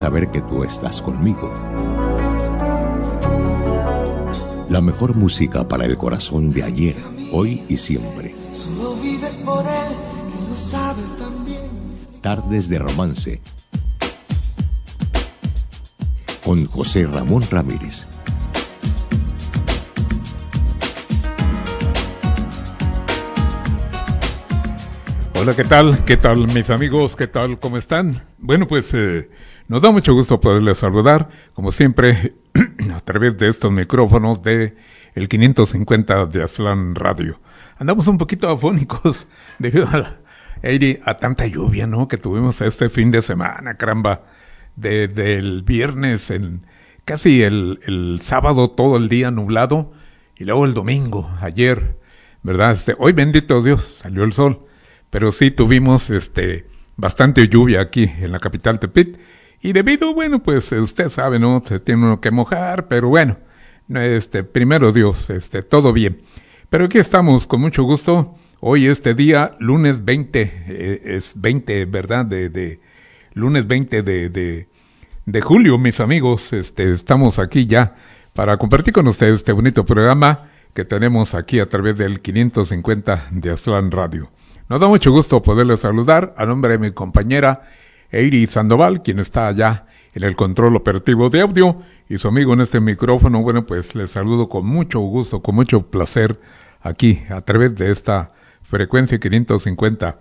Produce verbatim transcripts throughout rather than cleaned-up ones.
Saber que tú estás conmigo. La mejor música para el corazón de ayer, hoy y siempre. Solo vives por él, que lo sabe también. Tardes de romance. Con José Ramón Ramírez. Hola, ¿qué tal? ¿Qué tal, mis amigos? ¿Qué tal? ¿Cómo están? Bueno, pues eh, nos da mucho gusto poderles saludar, como siempre, a través de estos micrófonos de el quinientos cincuenta de Aztlán Radio. Andamos un poquito afónicos debido a, la, a tanta lluvia, ¿no?, que tuvimos este fin de semana, caramba, de, del viernes, en, casi el, el sábado todo el día nublado, y luego el domingo, ayer, ¿verdad? Este, hoy, bendito Dios, salió el sol. Pero sí tuvimos este bastante lluvia aquí en la capital Tepit. Y debido, bueno, pues usted sabe, ¿no? Se tiene uno que mojar, pero bueno, este, primero Dios, este, todo bien. Pero aquí estamos con mucho gusto. Hoy este día, lunes veinte, eh, es veinte, ¿verdad? De, de, lunes veinte de, de, de julio, mis amigos. Este, estamos aquí ya para compartir con ustedes este bonito programa que tenemos aquí a través del quinientos cincuenta de Aztlán Radio. Nos da mucho gusto poderles saludar a nombre de mi compañera Eiri Sandoval, quien está allá en el control operativo de audio, y su amigo en este micrófono. Bueno, pues les saludo con mucho gusto, con mucho placer aquí a través de esta frecuencia quinientos cincuenta.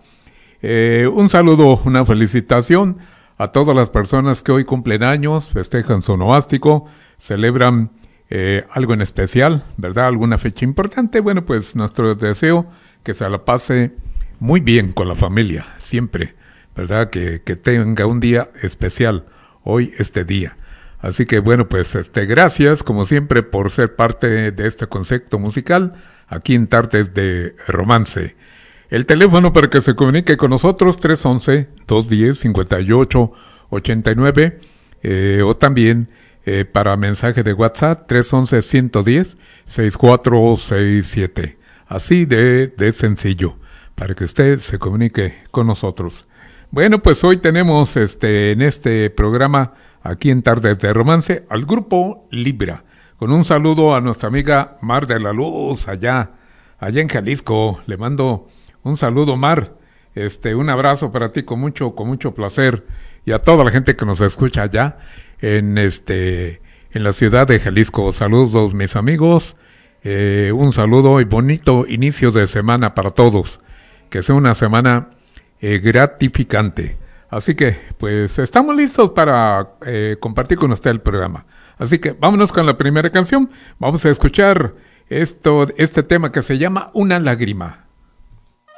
Eh, un saludo, una felicitación a todas las personas que hoy cumplen años, festejan su nomástico, celebran eh, algo en especial, ¿verdad? Alguna fecha importante. Bueno, pues nuestro deseo que se la pase muy bien con la familia, siempre, ¿verdad? Que, que tenga un día especial, hoy, este día. Así que bueno, pues este, gracias, como siempre, por ser parte de este concepto musical, aquí en Tardes de Romance. El teléfono para que se comunique con nosotros, tres once, dos diez, cincuenta y ocho ochenta y nueve, eh, o también eh, para mensaje de WhatsApp, tres once, ciento diez, sesenta y cuatro sesenta y siete. Así de, de sencillo, para que usted se comunique con nosotros. Bueno, pues hoy tenemos este en este programa, aquí en Tardes de Romance, al grupo Libra, con un saludo a nuestra amiga Mar de la Luz, allá, allá en Jalisco. Le mando un saludo, Mar, este, un abrazo para ti con mucho, con mucho placer, y a toda la gente que nos escucha allá en este, en la ciudad de Jalisco. Saludos, mis amigos, eh, un saludo y bonito inicio de semana para todos. Que sea una semana eh, gratificante. Así que, pues, estamos listos para eh, compartir con usted el programa. Así que, vámonos con la primera canción. Vamos a escuchar esto, este tema que se llama Una Lágrima.